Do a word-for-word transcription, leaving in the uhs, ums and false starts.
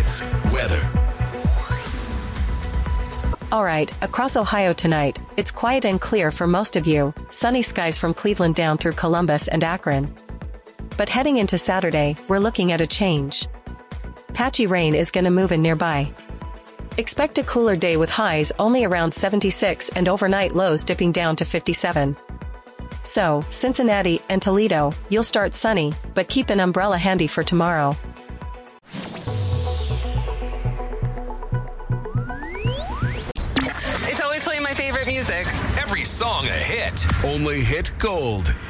Sports. Weather. All right, across Ohio tonight, it's quiet and clear for most of you, sunny skies from Cleveland down through Columbus and Akron. But heading into Saturday, we're looking at a change. Patchy rain is gonna move in nearby. Expect a cooler day with highs only around seventy-six and overnight lows dipping down to fifty-seven. So, Cincinnati and Toledo, you'll start sunny, but keep an umbrella handy for tomorrow. It's always playing my favorite music. Every song a hit. Only Hit Gold.